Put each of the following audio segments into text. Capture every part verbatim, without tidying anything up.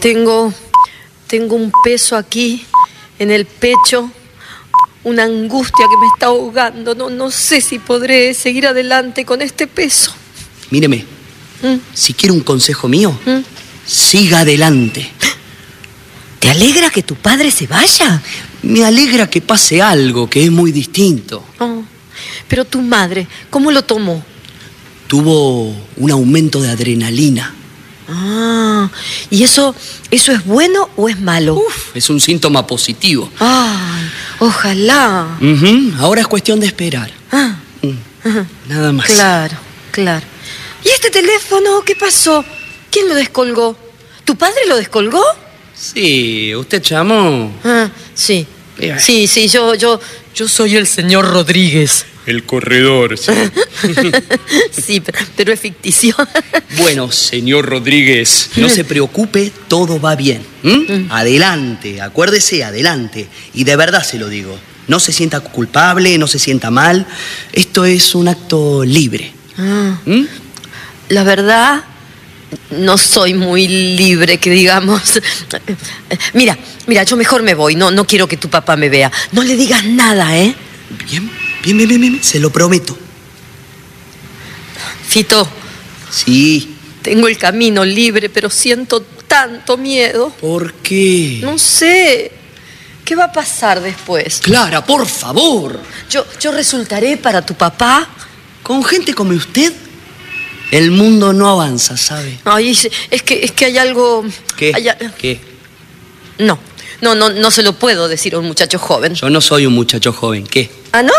Tengo, tengo un peso aquí en el pecho, una angustia que me está ahogando. No, no sé si podré seguir adelante con este peso. Míreme, ¿Mm? si quiere un consejo mío, ¿Mm? siga adelante. ¿Te alegra que tu padre se vaya? Me alegra que pase algo que es muy distinto. Oh, pero tu madre, ¿cómo lo tomó? Tuvo un aumento de adrenalina. Ah, ¿y eso, eso es bueno o es malo? Uf, es un síntoma positivo. Ay, ojalá. Uh-huh. Ahora es cuestión de esperar. Ah, mm. uh-huh. Nada más. Claro, claro. ¿Y este teléfono qué pasó? ¿Quién lo descolgó? ¿Tu padre lo descolgó? Sí, ¿usted llamó? Ah, sí. Bien. Sí, sí, yo, yo, yo soy el señor Rodríguez. El corredor, sí. Sí, pero, pero es ficticio. Bueno, señor Rodríguez, no se preocupe, todo va bien. ¿Mm? Mm. Adelante, acuérdese, adelante. Y de verdad se lo digo. No se sienta culpable, no se sienta mal. Esto es un acto libre. Ah, ¿Mm? La verdad, no soy muy libre, que digamos. Mira, mira, yo mejor me voy. No, no quiero que tu papá me vea. No le digas nada, ¿eh? Bien, bien, bien, bien, bien. Se lo prometo. Fito. Sí. Tengo el camino libre, pero siento tanto miedo. ¿Por qué? No sé. ¿Qué va a pasar después? Clara, por favor. Yo, yo resultaré para tu papá. Con gente como usted, el mundo no avanza, ¿sabe? Ay, es, es que, es que hay algo... ¿Qué? Hay... ¿Qué? No, no, no, no se lo puedo decir a un muchacho joven. Yo no soy un muchacho joven, ¿qué? ¿Ah, no?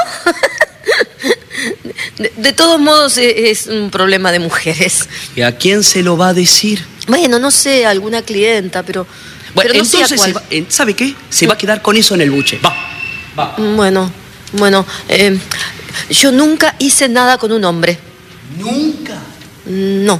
De, de todos modos, es, es un problema de mujeres. ¿Y a quién se lo va a decir? Bueno, no sé, alguna clienta, pero... Bueno, pero no sé a entonces, cuál. se va, eh, ¿sabe qué? Se va a quedar con eso en el buche. Va, va. Bueno, bueno, eh, yo nunca hice nada con un hombre. ¿Nunca? No.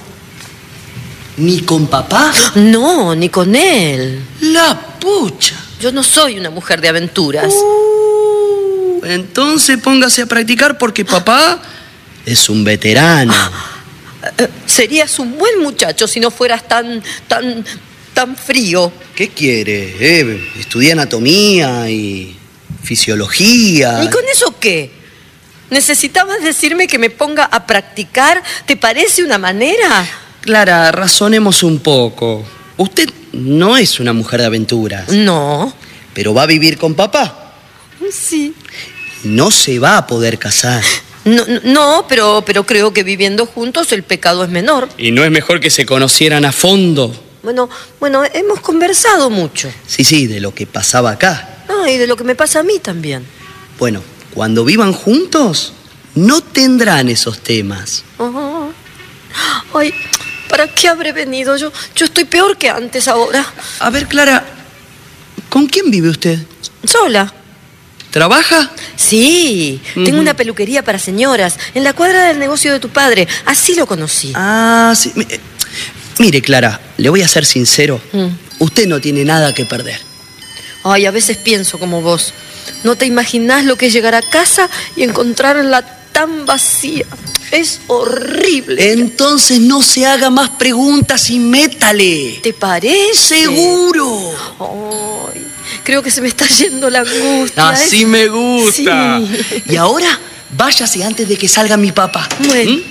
¿Ni con papá? No, ni con él. La pucha. Yo no soy una mujer de aventuras. Uh, entonces póngase a practicar porque papá es un veterano. Uh, serías un buen muchacho si no fueras tan, tan, tan frío. ¿Qué quiere? Eh, estudié anatomía y fisiología. ¿Y con eso qué? ¿Necesitabas decirme que me ponga a practicar? ¿Te parece una manera? Clara, razonemos un poco. Usted no es una mujer de aventuras. No. Pero va a vivir con papá. Sí. No se va a poder casar. No, no, pero, pero creo que viviendo juntos el pecado es menor. ¿Y no es mejor que se conocieran a fondo? Bueno, bueno, hemos conversado mucho. Sí, sí, de lo que pasaba acá. Ah, y de lo que me pasa a mí también. Bueno, cuando vivan juntos, no tendrán esos temas. Oh. Ay, ¿para qué habré venido? Yo, yo estoy peor que antes ahora. A ver, Clara, ¿con quién vive usted? Sola. ¿Trabaja? Sí, uh-huh. Tengo una peluquería para señoras en la cuadra del negocio de tu padre. Así lo conocí. Ah, sí. Mire, Clara, le voy a ser sincero. Mm. Usted no tiene nada que perder. Ay, a veces pienso como vos. No te imaginás lo que es llegar a casa y encontrarla tan vacía. Es horrible. Entonces no se haga más preguntas y métale. ¿Te parece? ¡Seguro! Ay, creo que se me está yendo la angustia. Así ¿es? me gusta. Sí. Y ahora, váyase antes de que salga mi papá. Bueno. ¿Mm?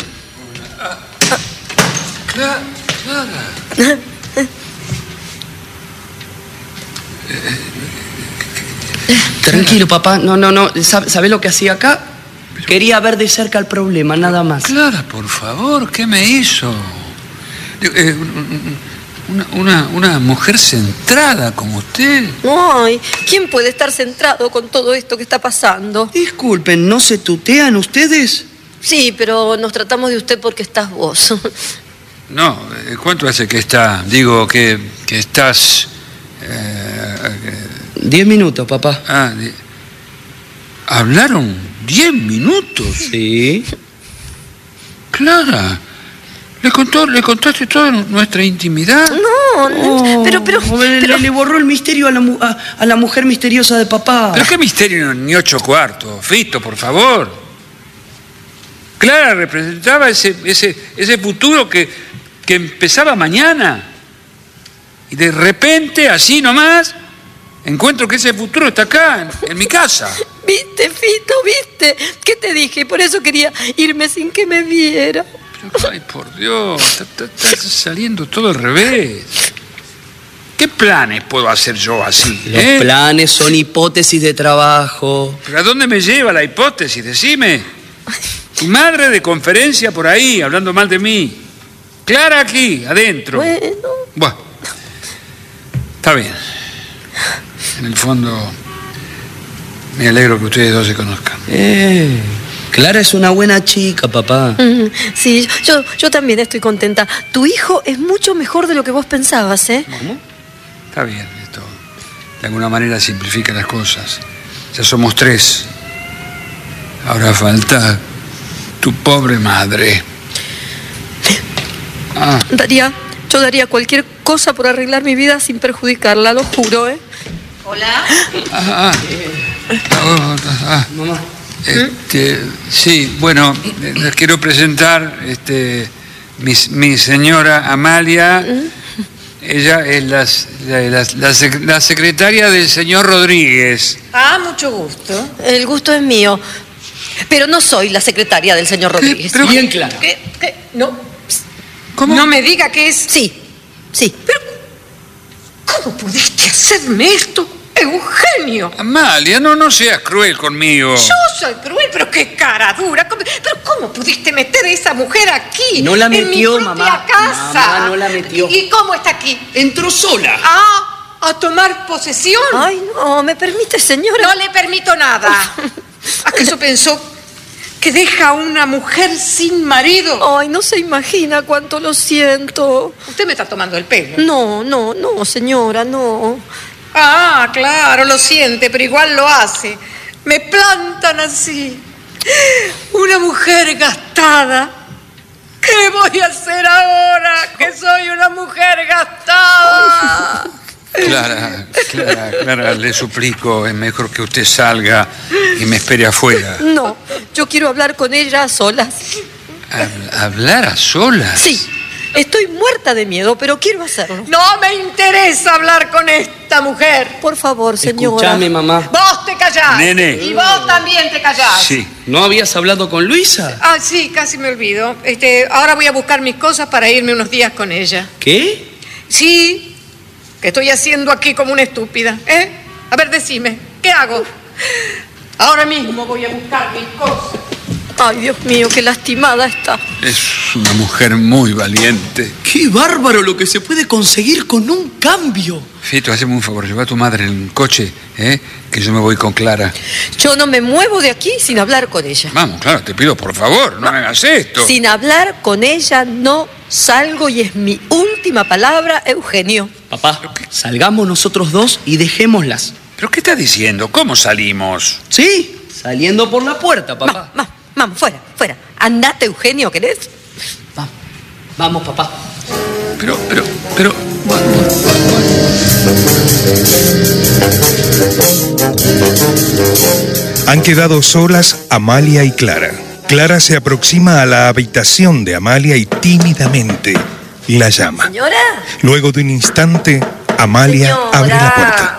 Clara. Clara. Tranquilo, papá. No, no, no. ¿Sabe, ¿sabe lo que hacía acá? Quería ver de cerca el problema, nada más. Clara, por favor, ¿qué me hizo? Eh, una, una, una mujer centrada como usted. Ay, ¿quién puede estar centrado con todo esto que está pasando? Disculpen, ¿no se tutean ustedes? Sí, pero nos tratamos de usted porque estás vos. No, ¿cuánto hace que está? Digo, que, que estás... Eh, Diez minutos, papá. Ah, de... ¿Hablaron diez minutos? Sí. Clara, ¿le contó, le contaste toda nuestra intimidad? No, no, oh, pero, pero, le, pero... Le borró el misterio a la, a, a la mujer misteriosa de papá. ¿Pero qué misterio ni ocho cuartos? Fito, por favor. Clara representaba ese, ese, ese futuro que, que empezaba mañana. Y de repente, así nomás, encuentro que ese futuro está acá, en, en mi casa. ¿Viste, Fito? ¿Viste? ¿Qué te dije? Por eso quería irme sin que me viera. Pero, ay, por Dios, está, está, está saliendo todo al revés. ¿Qué planes puedo hacer yo así? Los eh? planes son hipótesis de trabajo. ¿Pero a dónde me lleva la hipótesis? Decime. Tu madre de conferencia por ahí, hablando mal de mí. Clara aquí, adentro. Bueno. Bueno. Está bien. En el fondo, me alegro que ustedes dos se conozcan. Eh, Clara es una buena chica, papá. Mm, sí, yo, yo también estoy contenta. Tu hijo es mucho mejor de lo que vos pensabas, ¿eh? ¿Cómo? Está bien, esto de alguna manera simplifica las cosas. Ya somos tres. Ahora falta tu pobre madre. Ah, Daría, yo daría cualquier cosa por arreglar mi vida sin perjudicarla, lo juro, ¿eh? Hola. ah, ah. Ah, ah. Mamá. Este, sí, bueno, les quiero presentar este, mi, mi señora Amalia. Ella es la, la, la, la, sec- la secretaria del señor Rodríguez. Ah, mucho gusto. El gusto es mío. Pero no soy la secretaria del señor Rodríguez. Pero- Bien Clara. ¿Qué? ¿Qué? No. ¿Cómo? No me diga que es. Sí, sí. Pero, ¿cómo pudiste hacerme esto, Eugenio? Amalia, no, no seas cruel conmigo. Yo soy cruel, pero qué cara dura. ¿Cómo- Pero ¿cómo pudiste meter a esa mujer aquí? No la en mi metió, propia mamá. casa. Mamá, no la metió. ¿Y cómo está aquí? Entró sola. Ah, a tomar posesión. Ay, no, ¿me permite, señora? No le permito nada. ¿Acaso pensó que deja a una mujer sin marido? Ay, no se imagina cuánto lo siento. Usted me está tomando el pelo. No, no, no, señora, no. Ah, claro, lo siente, pero igual lo hace. Me plantan así. Una mujer gastada. ¿Qué voy a hacer ahora que soy una mujer gastada? Clara, Clara, Clara, le suplico, es mejor que usted salga y me espere afuera. No, yo quiero hablar con ella a solas. Hab- ¿Hablar a solas? Sí, estoy muerta de miedo, pero quiero hacerlo. No me interesa hablar con esta mujer. Por favor, señora. Escúchame, mamá. Vos te callás. Nene. Y vos también te callás. Sí. ¿No habías hablado con Luisa? Ah, sí, casi me olvido. Este, ahora voy a buscar mis cosas para irme unos días con ella. ¿Qué? Sí, que estoy haciendo aquí como una estúpida, ¿eh? A ver, decime, ¿qué hago? Ahora mismo voy a buscar mis cosas. Ay, Dios mío, qué lastimada está. Es una mujer muy valiente. ¡Qué bárbaro lo que se puede conseguir con un cambio! Fito, hazme un favor, lleva a tu madre en el coche, ¿eh? Que yo me voy con Clara. Yo no me muevo de aquí sin hablar con ella. Vamos, claro, te pido por favor, no me hagas esto. Sin hablar con ella no salgo y es mi última palabra, Eugenio. Papá, salgamos nosotros dos y dejémoslas. ¿Pero qué estás diciendo? ¿Cómo salimos? Sí, saliendo por la puerta, papá. Vamos, vamos, fuera, fuera. Andate, Eugenio, ¿querés? Vamos, vamos, papá. Pero, pero, pero... Han quedado solas Amalia y Clara. Clara se aproxima a la habitación de Amalia y tímidamente la llama. Señora. Luego de un instante, Amalia Señora. abre la puerta.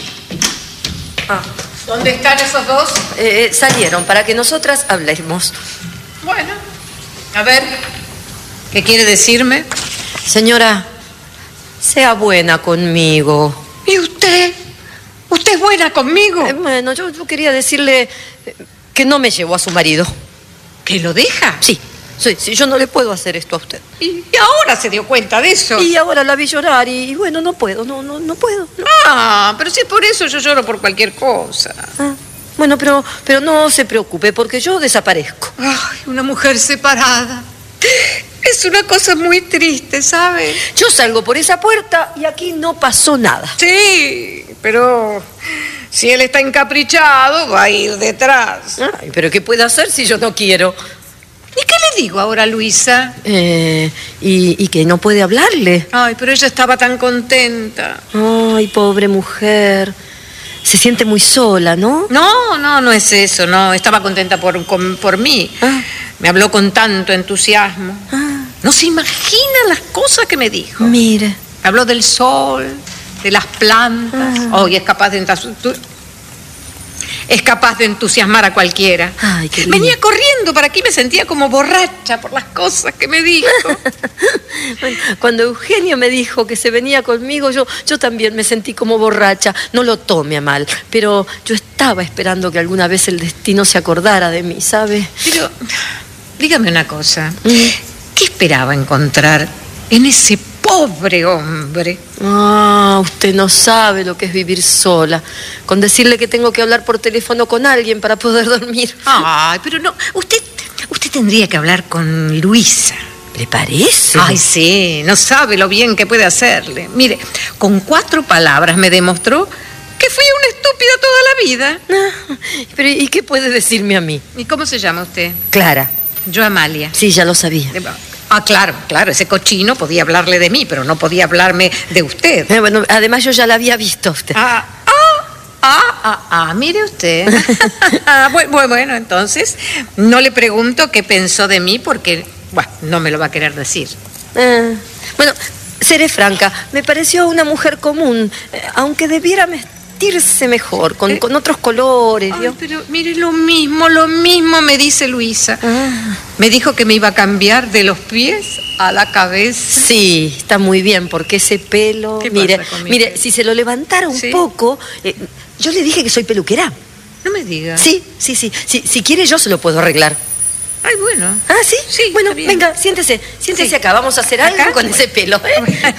¿Dónde están esos dos? Eh, salieron para que nosotras hablemos. Bueno, a ver, ¿qué quiere decirme? Señora, sea buena conmigo. ¿Y usted? ¿Usted es buena conmigo? Eh, bueno, yo, yo quería decirle eh, que no me llevó a su marido. ¿Que lo deja? Sí, sí, sí, yo no le puedo hacer esto a usted. ¿Y, y ahora se dio cuenta de eso? Y ahora la vi llorar y, y bueno, no puedo, no, no, no puedo. no. Ah, pero si es por eso yo lloro por cualquier cosa. Ah, bueno, pero, pero no se preocupe porque yo desaparezco. Ay, una mujer separada. Es una cosa muy triste, ¿sabe? Yo salgo por esa puerta y aquí no pasó nada. Sí, pero si él está encaprichado, va a ir detrás. Ay, pero ¿qué puede hacer si yo no quiero? ¿Y qué le digo ahora, Luisa? Eh, y, y que no puede hablarle. Ay, pero ella estaba tan contenta. Ay, pobre mujer. Se siente muy sola, ¿no? No, no, no es eso, no. Estaba contenta por, con- por mí. Ah. Me habló con tanto entusiasmo. Ah, No se imagina las cosas que me dijo. mire. Habló del sol, de las plantas. Ah. Oh, y es capaz de entas- es capaz de entusiasmar a cualquiera. Ay, qué lindo. Venía corriendo para aquí, me sentía como borracha por las cosas que me dijo. Bueno, cuando Eugenio me dijo que se venía conmigo, yo, yo también me sentí como borracha. No lo tome a mal, pero yo estaba esperando que alguna vez el destino se acordara de mí, ¿sabe? Pero, dígame una cosa. Mm. ¿Qué esperaba encontrar en ese pobre hombre? Ah, usted no sabe lo que es vivir sola. Con decirle que tengo que hablar por teléfono con alguien para poder dormir. Ay, pero no, usted, usted tendría que hablar con Luisa. ¿Le parece? Ay, sí, no sabe lo bien que puede hacerle. Mire, con cuatro palabras me demostró que fui una estúpida toda la vida. Ah, pero ¿y qué puede decirme a mí? ¿Y cómo se llama usted? Clara. Yo, Amalia. Sí, ya lo sabía. Ah, claro, claro, ese cochino podía hablarle de mí, pero no podía hablarme de usted. Eh, bueno, además yo ya la había visto a usted. Ah, ah, ah, ah, ah, mire usted. Ah, bueno, bueno, entonces, no le pregunto qué pensó de mí porque, bueno, no me lo va a querer decir. Ah, bueno, seré franca, me pareció una mujer común, eh, aunque debiera vestirse mejor, con, ¿Eh? con otros colores, Ay, ¿vio? pero mire, lo mismo, lo mismo me dice Luisa. Ah, Me dijo que me iba a cambiar de los pies a la cabeza. sí, está muy bien, porque ese pelo... ¿Qué Mire, pasa con mi mire, pelo? si se lo levantara un ¿Sí? poco... eh, yo le dije que soy peluquera. No me diga. Sí, sí, sí, sí. Si quiere yo se lo puedo arreglar. Ay, bueno. Ah, ¿sí? Sí, bueno, está bien. venga, siéntese, siéntese Sí. acá, vamos a hacer algo ¿Acá? con ese pelo. ¿eh?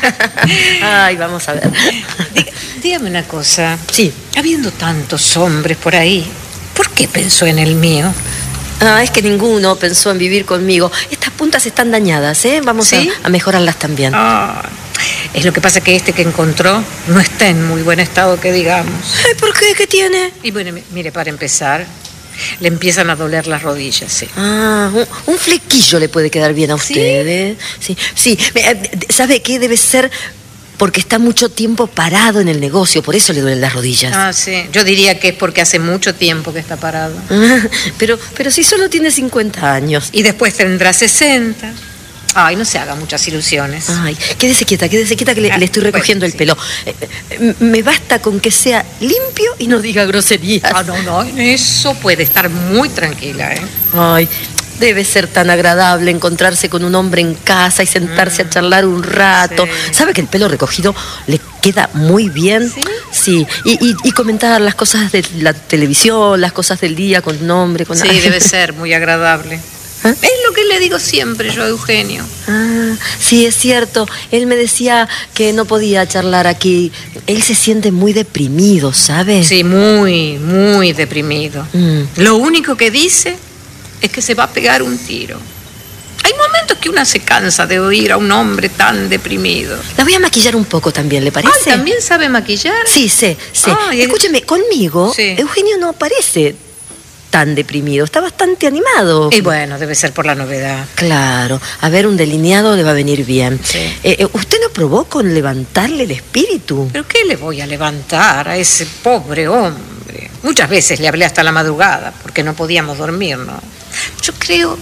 Ay, vamos a ver. Diga- dígame una cosa. Sí. Habiendo tantos hombres por ahí, ¿por qué pensó en el mío? Ah, es que ninguno pensó en vivir conmigo. Estas puntas están dañadas, ¿eh? Vamos ¿Sí? a, a mejorarlas también. Ah, es lo que pasa que este que encontró no está en muy buen estado, que digamos. Ay, ¿por qué? ¿Qué tiene? Y bueno, mi- mire, para empezar, le empiezan a doler las rodillas, sí. Ah, un, un flequillo le puede quedar bien a ¿Sí? usted, ¿eh? Sí, sí. Eh, ¿Sabe qué? Debe ser porque está mucho tiempo parado en el negocio, por eso le duelen las rodillas. Ah, sí. Yo diría que es porque hace mucho tiempo que está parado. Ah, pero, pero si solo tiene cincuenta años. Y después tendrá sesenta. Ay, no se haga muchas ilusiones. Ay, quédese quieta, quédese quieta que le, Ah, le estoy bueno, recogiendo el sí. pelo. Eh, eh, me basta con que sea limpio y no diga groserías. Ah, no, no, en eso puede estar muy tranquila, ¿eh? Ay, debe ser tan agradable encontrarse con un hombre en casa y sentarse a charlar un rato. Sí. ¿Sabe que el pelo recogido le queda muy bien? ¿Sí? Sí, y, y- y comentar las cosas de la televisión, las cosas del día con un hombre, con Sí, debe ser muy agradable. ¿Ah? Es lo que le digo siempre yo a Eugenio. Ah, sí, es cierto. Él me decía que no podía charlar aquí. Él se siente muy deprimido, ¿sabe? Sí, muy, muy deprimido. Mm. Lo único que dice es que se va a pegar un tiro. Hay momentos que una se cansa de oír a un hombre tan deprimido. La voy a maquillar un poco también, ¿le parece? Ah, ¿también sabe maquillar? Sí, sé, sé. Ay, es- Escúcheme, conmigo, Sí. Eugenio no parece tan deprimido. Está bastante animado. Y bueno, debe ser por la novedad. Claro. A ver, un delineado le va a venir bien. Sí. Eh, eh, ¿Usted no probó con levantarle el espíritu? ¿Pero qué le voy a levantar a ese pobre hombre? Muchas veces le hablé hasta la madrugada porque no podíamos dormir, ¿no? Yo creo...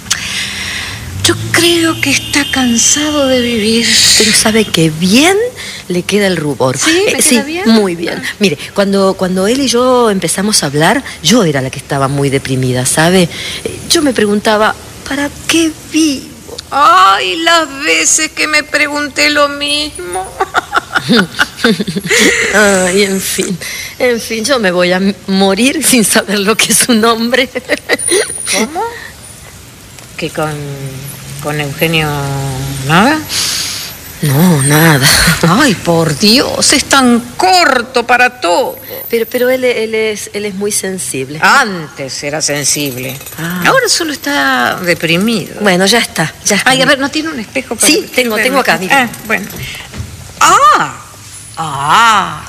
Yo creo que está cansado de vivir. Pero sabe que bien le queda el rubor. ¿Sí? ¿Me Eh, queda bien? muy bien. Mire, cuando, cuando él y yo empezamos a hablar, yo era la que estaba muy deprimida, ¿sabe? Eh, Yo me preguntaba, ¿para qué vivo? Ay, las veces que me pregunté lo mismo. Ay, en fin, en fin, yo me voy a m- morir sin saber lo que es un hombre. ¿Cómo? ¿Que con, con Eugenio nada? No, nada. Ay, por Dios, es tan corto para todo. Pero, pero él, él, es, él es muy sensible. Antes era sensible. Ah. Ahora solo está deprimido. Bueno, ya está, ya está. Ay, a ver, ¿no tiene un espejo para Sí, tengo, tengo acá, mire. Ah, bueno. ¡Ah! ¡Ah!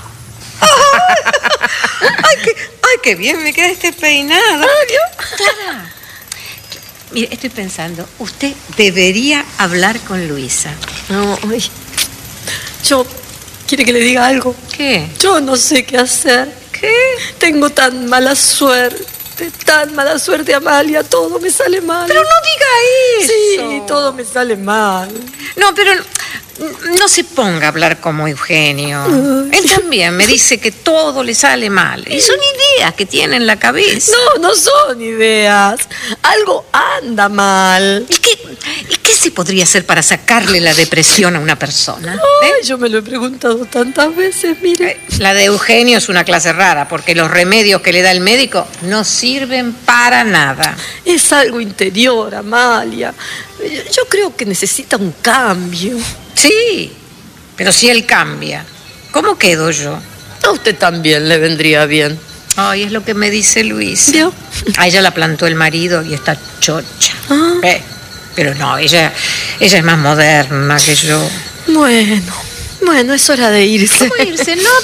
¡Ay, qué, ay, qué bien me queda este peinado! Clara, mire, estoy pensando, usted debería hablar con Luisa. No, ay, yo, ¿quiere que le diga algo? ¿Qué? Yo no sé qué hacer. ¿Qué? Tengo tan mala suerte, tan mala suerte, Amalia, todo me sale mal. Pero no diga eso. Sí, todo me sale mal. No, pero no se ponga a hablar como Eugenio. Él también me dice que todo le sale mal. Y son ideas que tiene en la cabeza. No, no son ideas. Algo anda mal. ¿Y qué, y qué se podría hacer para sacarle la depresión a una persona? Ay, ¿Eh? yo me lo he preguntado tantas veces, mire. La de Eugenio es una clase rara, porque los remedios que le da el médico no sirven para nada. Es algo interior, Amalia. Yo creo que necesita un cambio. Sí, pero si él cambia, ¿cómo quedo yo? A usted también le vendría bien. Ay, es lo que me dice Luis. ¿Vio? A ella la plantó el marido y está chocha. Ah. Eh, pero no, ella, ella es más moderna que yo. Bueno, bueno, es hora de irse. ¿Cómo irse? No,